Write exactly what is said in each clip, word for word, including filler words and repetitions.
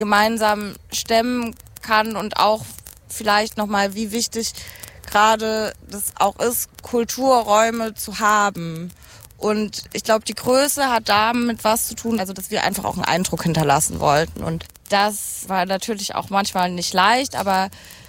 gemeinsam stemmen kann und auch vielleicht nochmal, wie wichtig gerade das auch ist, Kulturräume zu haben. Und ich glaube, die Größe hat damit was zu tun, also dass wir einfach auch einen Eindruck hinterlassen wollten. Und das war natürlich auch manchmal nicht leicht, aber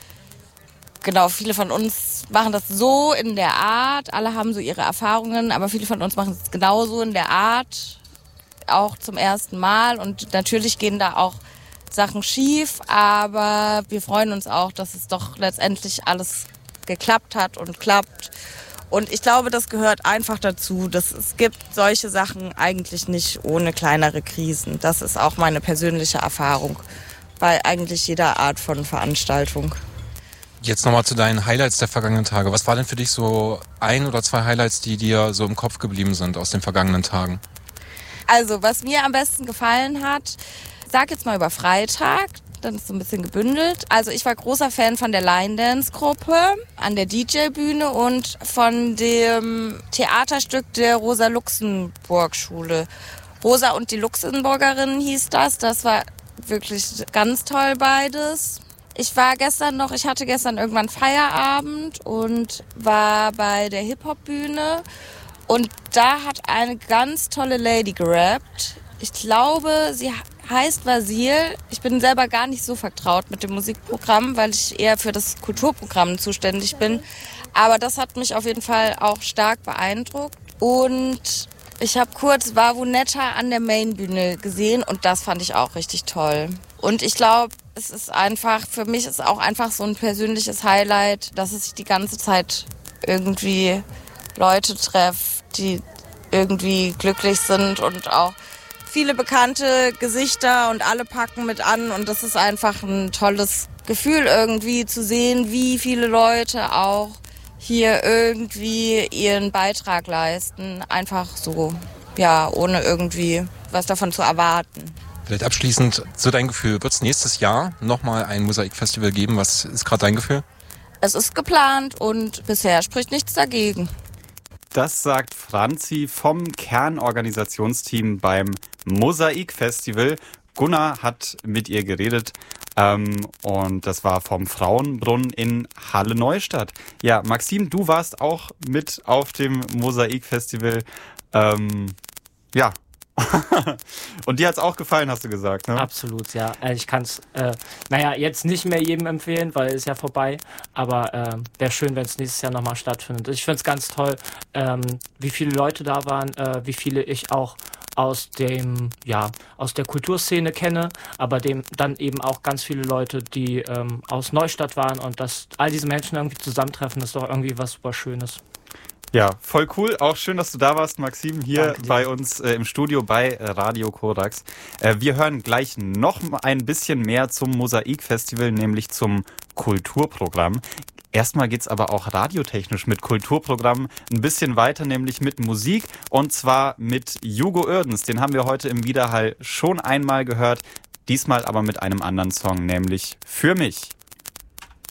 genau, viele von uns machen das so in der Art, alle haben so ihre Erfahrungen, aber viele von uns machen es genauso in der Art, auch zum ersten Mal. Und natürlich gehen da auch Sachen schief, aber wir freuen uns auch, dass es doch letztendlich alles geklappt hat und klappt. Und ich glaube, das gehört einfach dazu. Dass es gibt solche Sachen eigentlich nicht ohne kleinere Krisen. Das ist auch meine persönliche Erfahrung bei eigentlich jeder Art von Veranstaltung. Jetzt nochmal zu deinen Highlights der vergangenen Tage. Was war denn für dich so ein oder zwei Highlights, die dir so im Kopf geblieben sind aus den vergangenen Tagen? Also, was mir am besten gefallen hat, ich sag jetzt mal über Freitag, dann ist so ein bisschen gebündelt. Also ich war großer Fan von der Line Dance Gruppe an der D J-Bühne und von dem Theaterstück der Rosa-Luxemburg-Schule. Rosa und die Luxemburgerinnen hieß das. Das war wirklich ganz toll beides. Ich war gestern noch, ich hatte gestern irgendwann Feierabend und war bei der Hip-Hop-Bühne. Und da hat eine ganz tolle Lady gerappt. Ich glaube, sie heißt Vasil. Ich bin selber gar nicht so vertraut mit dem Musikprogramm, weil ich eher für das Kulturprogramm zuständig bin. Aber das hat mich auf jeden Fall auch stark beeindruckt. Und ich habe kurz Wavunetta an der Mainbühne gesehen und das fand ich auch richtig toll. Und ich glaube, es ist einfach, für mich ist auch einfach so ein persönliches Highlight, dass ich die ganze Zeit irgendwie Leute treffe, die irgendwie glücklich sind und auch viele bekannte Gesichter und alle packen mit an und das ist einfach ein tolles Gefühl irgendwie zu sehen, wie viele Leute auch hier irgendwie ihren Beitrag leisten. Einfach so, ja, ohne irgendwie was davon zu erwarten. Vielleicht abschließend so dein Gefühl. Wird es nächstes Jahr nochmal ein Mosaikfestival geben? Was ist gerade dein Gefühl? Es ist geplant und bisher spricht nichts dagegen. Das sagt Franzi vom Kernorganisationsteam beim Mosaikfestival. Gunnar hat mit ihr geredet ähm, und das war vom Frauenbrunnen in Halle Neustadt. Ja, Maxim, du warst auch mit auf dem Mosaikfestival. Ähm, ja. Und dir hat's auch gefallen, hast du gesagt, ne? Absolut, ja. Ich kann es, äh, naja, jetzt nicht mehr jedem empfehlen, weil es ist ja vorbei. Aber äh, wäre schön, wenn es nächstes Jahr nochmal stattfindet. Ich finde es ganz toll, ähm, wie viele Leute da waren, äh, wie viele ich auch aus dem, ja, aus der Kulturszene kenne, aber dem dann eben auch ganz viele Leute, die ähm, aus Neustadt waren und dass all diese Menschen irgendwie zusammentreffen, ist doch irgendwie was super Schönes. Ja, voll cool. Auch schön, dass du da warst, Maxim, hier bei uns äh, im Studio bei äh, Radio Korax. Äh, wir hören gleich noch ein bisschen mehr zum Mosaikfestival, nämlich zum Kulturprogramm. Erstmal geht's aber auch radiotechnisch mit Kulturprogrammen ein bisschen weiter, nämlich mit Musik und zwar mit Hugo Oerdens. Den haben wir heute im Widerhall schon einmal gehört, diesmal aber mit einem anderen Song, nämlich Für mich.